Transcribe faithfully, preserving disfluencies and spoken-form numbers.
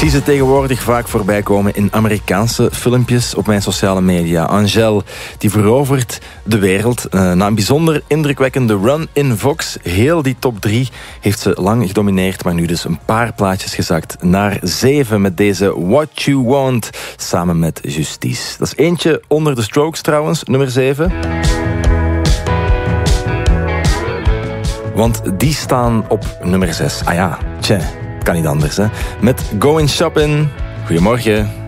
zie ze tegenwoordig vaak voorbij komen in Amerikaanse filmpjes op mijn sociale media. Angèle, die verovert de wereld. Uh, na een bijzonder indrukwekkende run in Vox. Heel die top drie heeft ze lang gedomineerd, maar nu dus een paar plaatjes gezakt. Naar zeven met deze What You Want, samen met Justice. Dat is eentje onder de Strokes trouwens, nummer zeven. Want die staan op nummer zes. Ah ja, tja, kan niet anders hè. Met Going Shopping. Goedemorgen.